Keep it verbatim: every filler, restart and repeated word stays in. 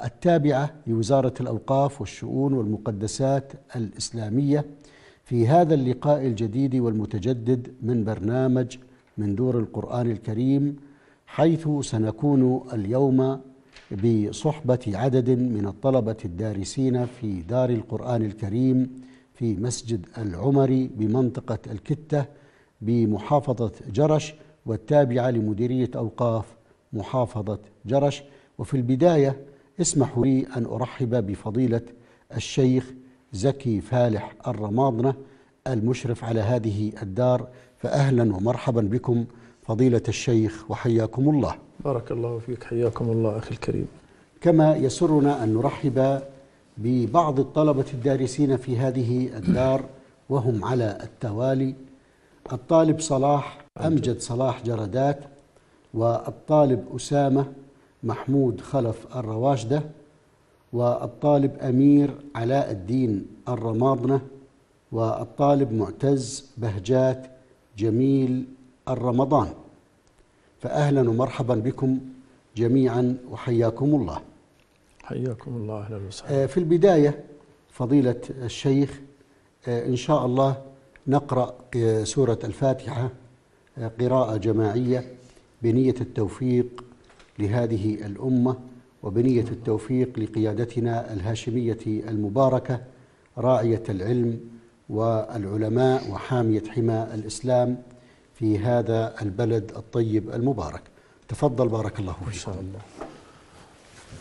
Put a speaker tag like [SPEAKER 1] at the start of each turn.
[SPEAKER 1] والتابعة لوزارة الأوقاف والشؤون والمقدسات الإسلامية في هذا اللقاء الجديد والمتجدد من برنامج من دور القرآن الكريم، حيث سنكون اليوم بصحبة عدد من الطلبة الدارسين في دار القرآن الكريم في مسجد العمري بمنطقة الكتة بمحافظة جرش، والتابعة لمديرية أوقاف محافظة جرش. وفي البداية اسمحوا لي أن أرحب بفضيلة الشيخ زكي فالح الرماضنة المشرف على هذه الدار، فأهلا ومرحبا بكم فضيلة الشيخ وحياكم الله.
[SPEAKER 2] بارك الله فيك، حياكم الله أخي الكريم.
[SPEAKER 1] كما يسرنا أن نرحب ببعض الطلبة الدارسين في هذه الدار وهم على التوالي: الطالب صلاح أمجد صلاح جردات، والطالب أسامة محمود خلف الرواشدة، والطالب أمير علاء الدين الرماضنة، والطالب معتز بهجات جميل الرمضان. فأهلا ومرحبا بكم جميعا وحياكم الله.
[SPEAKER 2] حياكم الله، أهلا وسهلا.
[SPEAKER 1] في البداية فضيلة الشيخ إن شاء الله نقرأ سورة الفاتحة قراءة جماعية بنية التوفيق لهذه الأمة وبنية التوفيق لقيادتنا الهاشمية المباركة راعية العلم والعلماء وحامية حمى الإسلام في هذا البلد الطيب المبارك. تفضل بارك الله فيك.
[SPEAKER 2] إن شاء الله.